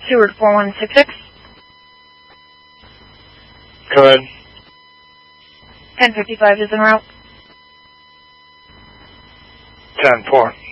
Stewart 4166. Go ahead. 1055 is en route. 10-4.